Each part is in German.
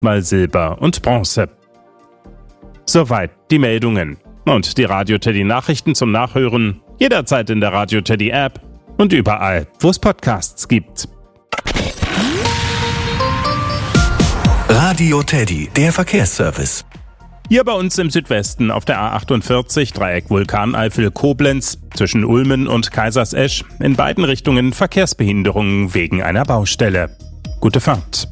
mal Silber und Bronze. Soweit die Meldungen. Und die Radio Teddy Nachrichten zum Nachhören jederzeit in der Radio Teddy App und überall, wo es Podcasts gibt. Radio Teddy, der Verkehrsservice. Hier bei uns im Südwesten auf der A48 Dreieck Vulkaneifel-Koblenz zwischen Ulmen und Kaisersesch in beiden Richtungen Verkehrsbehinderungen wegen einer Baustelle. Gute Fahrt.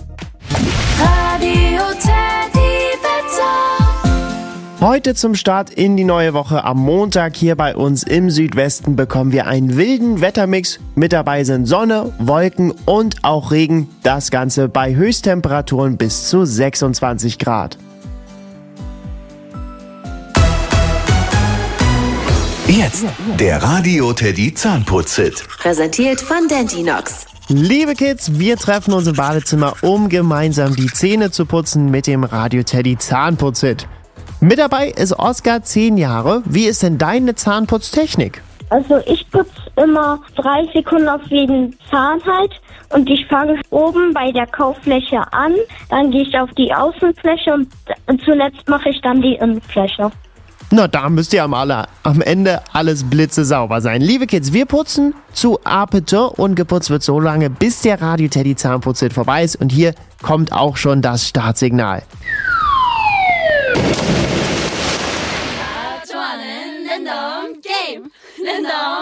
Radio Teddy Wetter. Heute zum Start in die neue Woche am Montag hier bei uns im Südwesten bekommen wir einen wilden Wettermix. Mit dabei sind Sonne, Wolken und auch Regen. Das Ganze bei Höchsttemperaturen bis zu 26 Grad. Jetzt der Radio Teddy Zahnputz-Hit. Präsentiert von Dentinox. Liebe Kids, wir treffen uns im Badezimmer, um gemeinsam die Zähne zu putzen mit dem Radio Teddy Zahnputz-Hit. Mit dabei ist Oskar, 10 Jahre. Wie ist denn deine Zahnputztechnik? Also ich putze immer 3 Sekunden auf jeden Zahn halt und ich fange oben bei der Kauffläche an, dann gehe ich auf die Außenfläche und zuletzt mache ich dann die Innenfläche. Na, da müsst ihr am Ende alles blitzesauber sein. Liebe Kids, wir putzen zu Apete und geputzt wird so lange, bis der Radio Teddy Zahnputz-Hit vorbei ist. Und hier kommt auch schon das Startsignal. Lindong Game. Lindong.